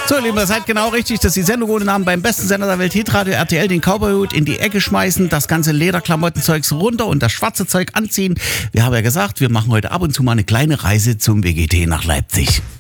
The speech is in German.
So, ihr Lieben, ihr seid genau richtig. Das ist die Sendung ohne Namen beim besten Sender der Welt, Hitradio RTL, den Cowboyhut in die Ecke schmeißen, das ganze Lederklamottenzeugs runter und das schwarze Zeug anziehen. Wir haben ja gesagt, wir machen heute ab und zu mal eine kleine Reise zum WGT nach Leipzig.